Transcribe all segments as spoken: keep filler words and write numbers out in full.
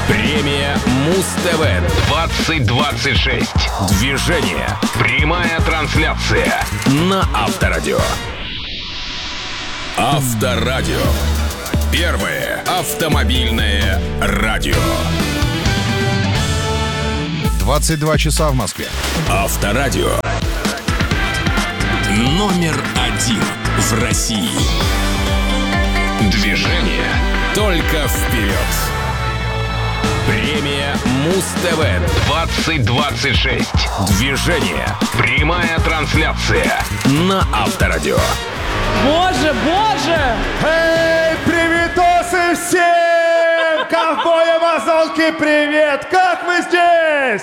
Премия Муз-ТВ двадцать двадцать шесть. Движение. Прямая трансляция на Авторадио. Авторадио. Первое автомобильное радио. двадцать два часа в Москве. Авторадио. Номер один в России. Движение только вперед. Премия Муз-ТВ двадцать двадцать шесть. Движение. Прямая трансляция на Авторадио. Боже, боже! Эй, приветосы всем! Ковбои Амазонки, привет! Как вы здесь?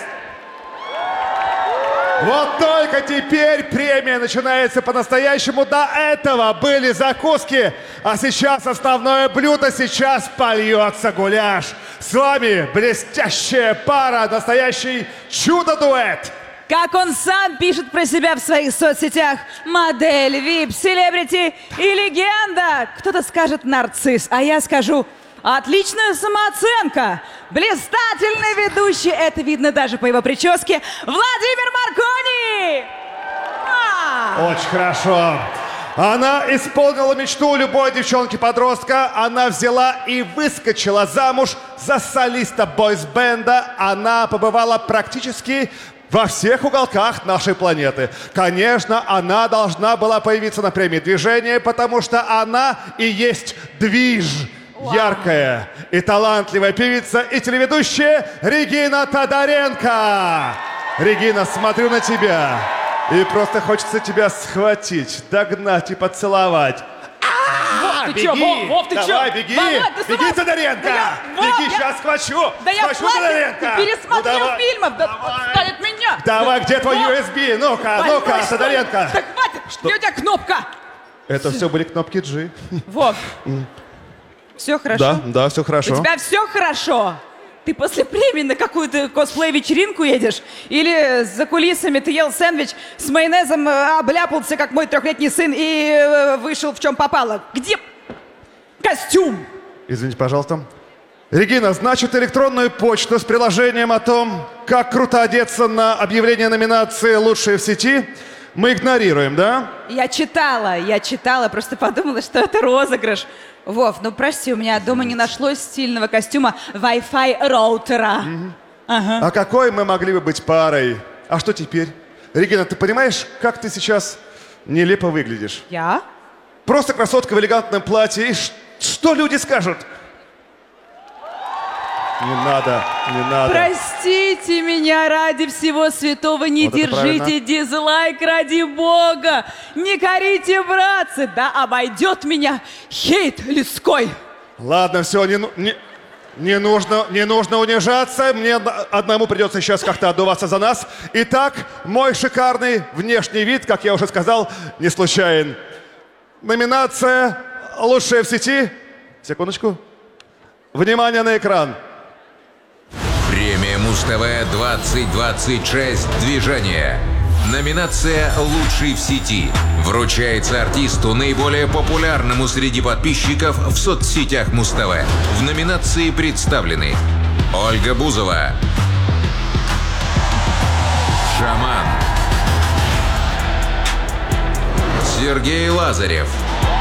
Вот только теперь премия начинается по-настоящему. До этого были закуски, а сейчас основное блюдо, сейчас польется гуляш. С вами блестящая пара, настоящий чудо-дуэт. Как он сам пишет про себя в своих соцсетях. Модель, вип, селебрити и легенда. Кто-то скажет нарцисс, а я скажу отличная самооценка. Блистательный ведущий. Это видно даже по его прическе. Владимир Маркони! А! Очень хорошо. Она исполнила мечту любой девчонки-подростка. Она взяла и выскочила замуж за солиста бойс-бенда. Она побывала практически во всех уголках нашей планеты. Конечно, она должна была появиться на премии «Движение», потому что она и есть движ. Вау. Яркая и талантливая певица и телеведущая Регина Тодоренко. Регина, смотрю на тебя, и просто хочется тебя схватить, догнать и поцеловать. Вов, ты беги! чё, Вов, Вов, ты Давай, чё? беги! Володь, ты с ума- Беги, Тодоренко! Да я- Вов, беги, я- сейчас схвачу! Да я схвачу, платье Тодоренко! пересмотрел Ну, давай, фильмов, да давай. отстань от меня! Давай, где твой Вов, ю эс би? Ну-ка, возьму, ну-ка, что ли? Тодоренко! Да хватит, где у тебя кнопка? Это все были кнопки G. Вов, все хорошо? Да, да, все хорошо. У тебя все хорошо? Ты после премии на какую-то косплей-вечеринку едешь? Или за кулисами ты ел сэндвич с майонезом, э, обляпался, как мой трехлетний сын, и э, вышел в чем попало? Где костюм? Извините, пожалуйста. Регина, значит, электронную почту с приложением о том, как круто одеться на объявление номинации «Лучшие в сети» мы игнорируем, да? Я читала, я читала, просто подумала, что это розыгрыш. Вов, ну прости, у меня дома не нашлось стильного костюма Wi-Fi роутера. Mm-hmm. Ага. А какой мы могли бы быть парой? А что теперь? Регина, ты понимаешь, как ты сейчас нелепо выглядишь? Я? Просто красотка в элегантном платье. И ш- что люди скажут? Не надо, не надо. Простите меня ради всего святого, не Вот это держите правильно. дизлайк ради Бога, не корите, братцы, да обойдет меня хейт людской. Ладно, все, не, ну- не, не, нужно, не нужно унижаться. Мне одна- одному придется сейчас как-то отдуваться за нас. Итак, мой шикарный внешний вид, как я уже сказал, не случайен. Номинация «Лучшая в сети». Секундочку. Внимание на экран. Премия Муз-ТВ двадцать двадцать шесть. Движение. Номинация «Лучший в сети» вручается артисту, наиболее популярному среди подписчиков в соцсетях Муз-ТВ. В номинации представлены Ольга Бузова, Шаман, Сергей Лазарев,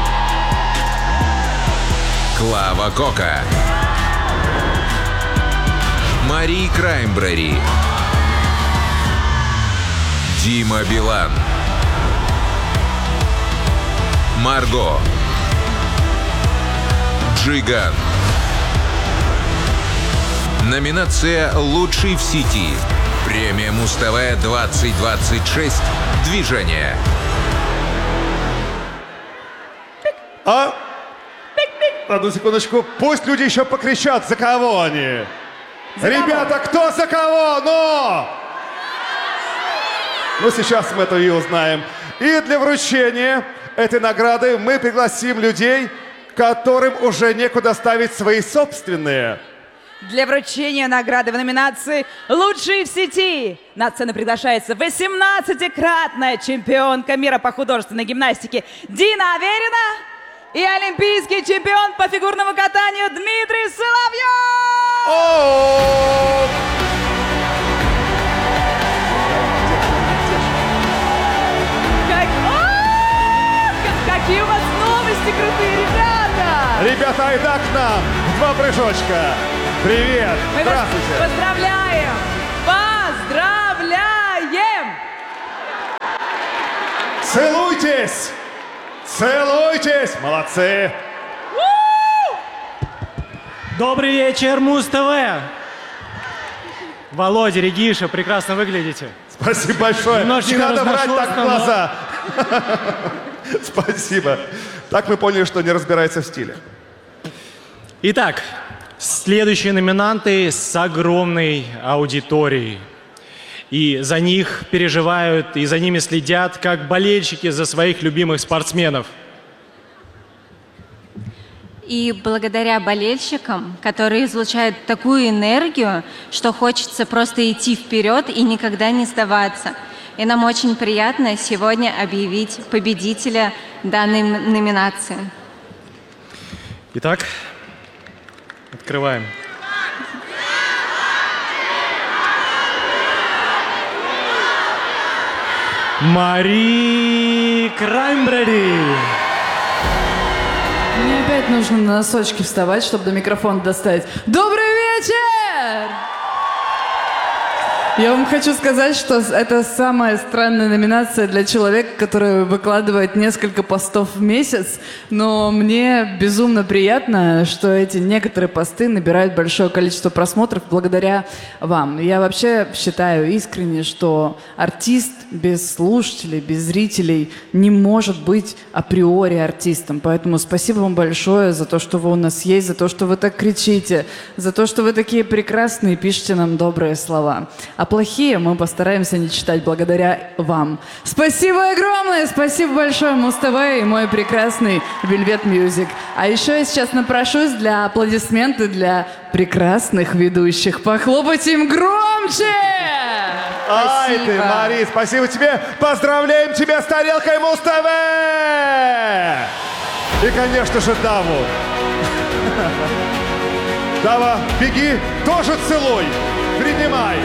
Клава Кока, Мари Краймбрери, Дима Билан, Марго, Джиган. Номинация «Лучший в сети». Премия Муз-ТВ двадцать двадцать шесть. Движение. А? Одну секундочку. Пусть люди еще покричат, за кого они. За Ребята, кто за кого? Ну! Ну, сейчас мы это и узнаем. И для вручения этой награды мы пригласим людей, которым уже некуда ставить свои собственные. Для вручения награды в номинации «Лучшие в сети» на сцену приглашается восемнадцатикратная чемпионка мира по художественной гимнастике Дина Аверина и олимпийский чемпион по фигурному катанию Дмитрий Соловьев! О! ребята, айда к нам. Два прыжочка. Привет. Мы вас Здравствуйте. поздравляем! Поздравляем! Целуйтесь. Целуйтесь. Молодцы. Добрый вечер, Муз-ТВ! Володя, Региша, прекрасно выглядите. Спасибо большое. Немножечко Не надо брать разношерстно, так в но- глаза. Спасибо. Так мы поняли, что не разбирается в стиле. Итак, следующие номинанты с огромной аудиторией. И за них переживают, и за ними следят, как болельщики за своих любимых спортсменов. И благодаря болельщикам, которые излучают такую энергию, что хочется просто идти вперед и никогда не сдаваться. И нам очень приятно сегодня объявить победителя данной м- номинации. Итак, открываем. Мари Краймбрери. Мне опять нужно на носочки вставать, чтобы до микрофона достать. Добрый вечер! Я вам хочу сказать, что это самая странная номинация для человека, который выкладывает несколько постов в месяц, но мне безумно приятно, что эти некоторые посты набирают большое количество просмотров благодаря вам. Я вообще считаю искренне, что артист без слушателей, без зрителей не может быть априори артистом. Поэтому спасибо вам большое за то, что вы у нас есть, за то, что вы так кричите, за то, что вы такие прекрасные и пишете нам добрые слова. А плохие мы постараемся не читать благодаря вам. Спасибо огромное, спасибо большое Муз-ТВ и мой прекрасный Velvet Music. А еще я сейчас напрошусь для аплодисменты для прекрасных ведущих. Похлопайте им громче! Ай ты, Мари, спасибо тебе. Поздравляем тебя с тарелкой Муз-ТВ! И, конечно же, Даву. Дава, беги, тоже целуй. Принимай.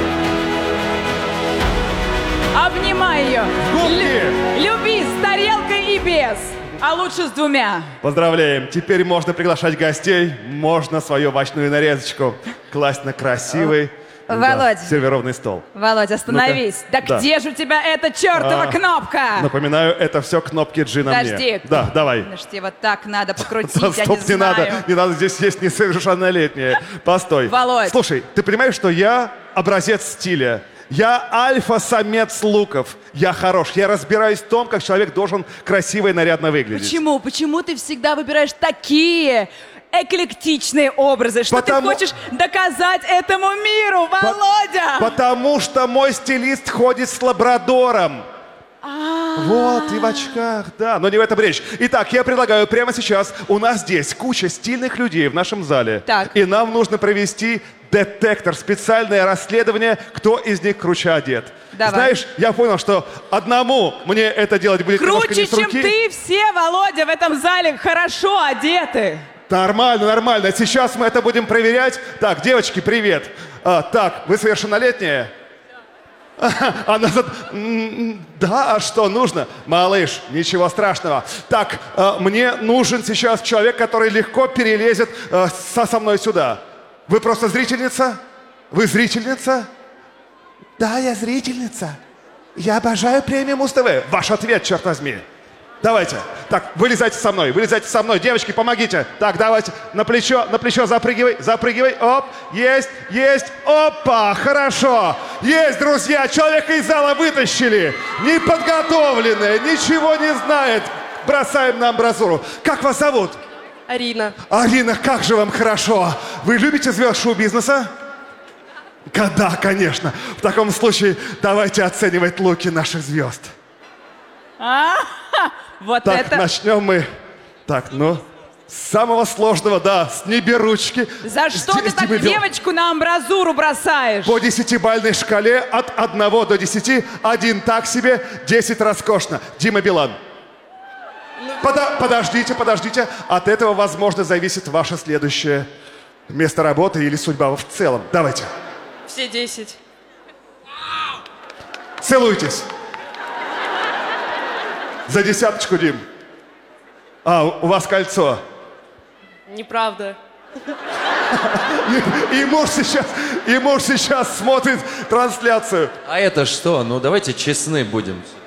Обнимай ее. Губки. Лю- люби с тарелкой и без. А лучше с двумя. Поздравляем. Теперь можно приглашать гостей. Можно свою овощную нарезочку класть на красивый Володь. да, сервированный стол. Володь, остановись. Да, Да. где же у тебя эта чертова А, кнопка? Напоминаю, это все кнопки G на Подожди. мне. Да, давай. Подожди, вот так надо покрутить, Да, я не стоп, не знаю. надо, не надо, здесь есть несовершеннолетние. Постой. Володь. Слушай, ты понимаешь, что я образец стиля? Я альфа-самец луков. Я хорош. Я разбираюсь в том, как человек должен красиво и нарядно выглядеть. Почему? Почему ты всегда выбираешь такие эклектичные образы? Что Потому- ты хочешь доказать этому миру, По- Володя? Потому что мой стилист ходит с лабрадором. А. Вот, и в очках, да. Но не в этом речь. Итак, я предлагаю прямо сейчас, у нас здесь куча стильных людей в нашем зале. Так. И нам нужно провести детектор, специальное расследование, кто из них круче одет. Давай. Знаешь, я понял, что одному мне это делать будет немножко Круче, не с чем руки. ты, все, Володя, в этом зале хорошо одеты. Нормально, нормально. Сейчас мы это будем проверять. Так, девочки, привет. А, так, вы совершеннолетние? Она за... М, Да, а что нужно? Малыш, ничего страшного. Так, э, мне нужен сейчас человек, который легко перелезет э, со, со мной сюда. Вы просто зрительница? Вы зрительница? Да, я зрительница. Я обожаю премию Муз-ТВ. Ваш ответ, черт возьми. Давайте. Так, вылезайте со мной, вылезайте со мной. Девочки, помогите. Так, давайте. На плечо, на плечо запрыгивай, запрыгивай. Оп, есть, есть. Опа, хорошо. Есть, друзья, человека из зала вытащили. Неподготовленная, ничего не знает. Бросаем на амбразуру. Как вас зовут? Арина. Арина, как же вам хорошо. Вы любите звезд шоу-бизнеса? Да, конечно. В таком случае давайте оценивать луки наших звезд. А, вот Так, это... начнем мы. Так, ну, с самого сложного, да, с неберучки. За С что де- ты с так дебил- девочку на амбразуру бросаешь? По десятибалльной шкале от одного до десяти. Один так себе, десять роскошно. Дима Билан. Подо- подождите, подождите. От этого, возможно, зависит ваше следующее место работы или судьба в целом. Давайте. Все десять. Целуйтесь. За десяточку, Дим. А, у у вас кольцо. Неправда. И, и муж сейчас, и муж сейчас смотрит трансляцию. А это что? Ну, давайте честны будем.